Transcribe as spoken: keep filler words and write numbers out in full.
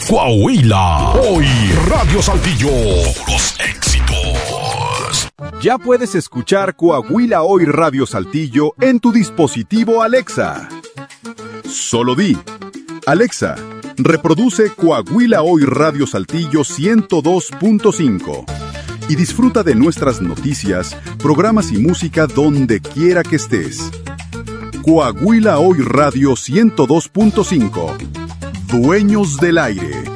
Coahuila. Hoy Radio Saltillo. Los éxitos. Ya puedes escuchar Coahuila Hoy Radio Saltillo en tu dispositivo Alexa. Solo di: Alexa, reproduce Coahuila Hoy Radio Saltillo ciento dos punto cinco y disfruta de nuestras noticias, programas y música donde quiera que estés. Coahuila Hoy Radio ciento dos punto cinco. Dueños del aire.